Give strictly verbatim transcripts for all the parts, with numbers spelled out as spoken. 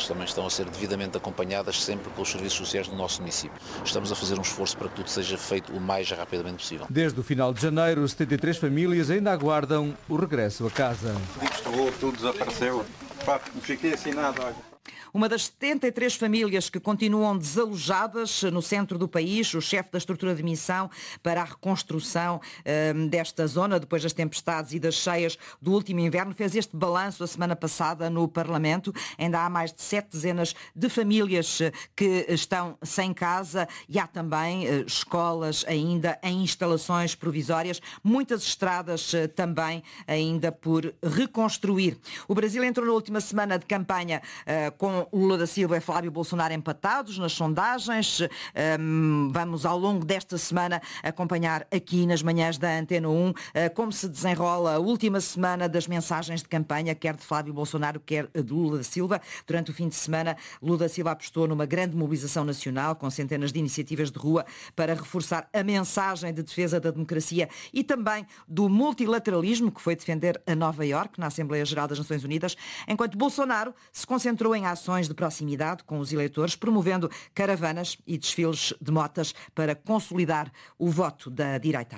famílias também estão a ser devidamente acompanhadas sempre pelos serviços sociais do nosso município. Estamos a fazer um esforço para que tudo seja feito o mais rapidamente possível. Desde o final de janeiro, setenta e três famílias ainda aguardam o regresso a casa. Tudo, tudo desapareceu. Pá, não fiquei assim nada. Uma das setenta e três famílias que continuam desalojadas no centro do país, o chefe da estrutura de missão para a reconstrução um, desta zona, depois das tempestades e das cheias do último inverno, fez este balanço a semana passada no Parlamento. Ainda há mais de sete dezenas de famílias que estão sem casa e há também uh, escolas ainda em instalações provisórias, muitas estradas uh, também ainda por reconstruir. O Brasil entrou na última semana de campanha uh, com Lula da Silva e Flávio Bolsonaro empatados nas sondagens. Um, vamos ao longo desta semana acompanhar aqui nas manhãs da Antena um uh, como se desenrola a última semana das mensagens de campanha, quer de Flávio Bolsonaro, quer de Lula da Silva. Durante o fim de semana, Lula da Silva apostou numa grande mobilização nacional com centenas de iniciativas de rua para reforçar a mensagem de defesa da democracia e também do multilateralismo que foi defender a Nova Iorque na Assembleia Geral das Nações Unidas, enquanto Bolsonaro se concentrou em ações de proximidade com os eleitores, promovendo caravanas e desfiles de motas para consolidar o voto da direita.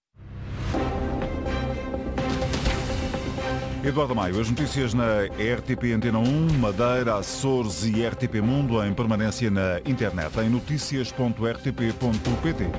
Eduardo Maio, as notícias na R T P Antena um, Madeira, Açores e R T P Mundo em permanência na internet em noticias ponto r t p ponto p t.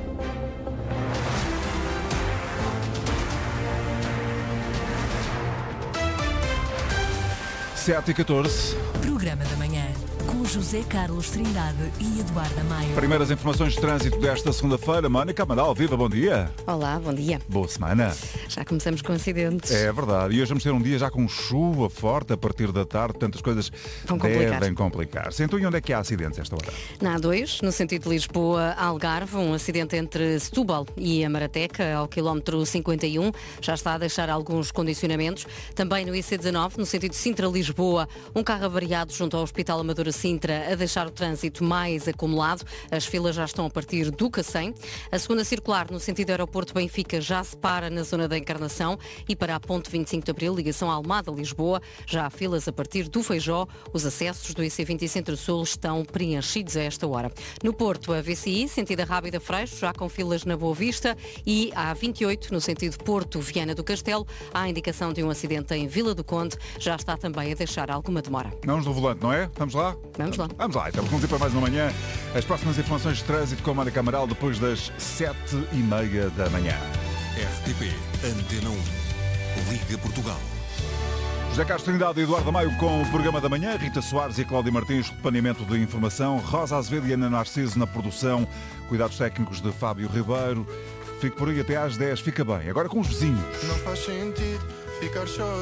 sete e catorze. Programa da manhã, com José Carlos Trindade e Eduardo Maio. Primeiras informações de trânsito desta segunda-feira. Mónica Amaral, viva, bom dia. Olá, bom dia. Boa semana. Já começamos com acidentes. É verdade. E hoje vamos ter um dia já com chuva forte a partir da tarde, portanto as coisas Vão complicar. devem complicar-se. Então, e onde é que há acidentes a esta hora? Na A dois, no sentido de Lisboa-Algarve, um acidente entre Setúbal e Amarateca, ao quilómetro cinquenta e um, já está a deixar alguns condicionamentos. Também no I C dezanove, no sentido de Sintra-Lisboa, um carro avariado junto ao Hospital Amadora Sintra a deixar o trânsito mais acumulado. As filas já estão a partir do Cacém. A segunda circular, no sentido Aeroporto Benfica, já se para na zona da Encarnação e para a ponte vinte e cinco de Abril, ligação Almada-Lisboa, já há filas a partir do Feijó. Os acessos do I C vinte Centro-Sul estão preenchidos a esta hora. No Porto, a V C I, sentido Rábida Freixo, já com filas na Boa Vista, e a vinte e oito, no sentido Porto-Viana do Castelo, há a indicação de um acidente em Vila do Conde, já está também a deixar alguma demora. Vamos no volante, não é? Vamos lá? Vamos lá. Vamos lá, então vamos ir para mais uma manhã. As próximas informações de trânsito com a Mónica Amaral depois das sete e meia da manhã. R T P Antena um. Liga Portugal. José Carlos Trindade e Eduardo Maio com o programa da manhã. Rita Soares e Cláudia Martins, planeamento de informação. Rosa Azevedo e Ana Narciso na produção. Cuidados técnicos de Fábio Ribeiro. Fique por aí até às dez. Fica bem. Agora com os vizinhos. Não faz sentido ficar só.